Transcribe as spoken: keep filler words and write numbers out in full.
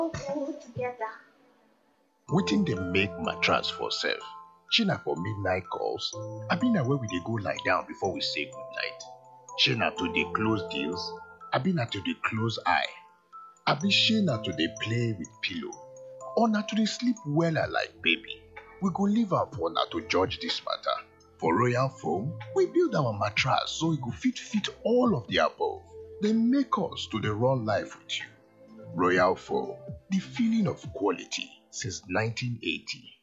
together. Wetin dey make mattress for sef? Shey na for midnight calls? Abi na where we dey go lie down before we say goodnight? Shey na to dey close deals? Abi na to dey close eye? Abi shey na to dey play with pillow? Or na to dey sleep wella like baby? We go leave am for una to judge dis matter. For Royal Foam, we build our mattress so e go fit fit all of the above. Dey make us to dey run life with you. Royal Foam, the feeling of quality since nineteen eighty.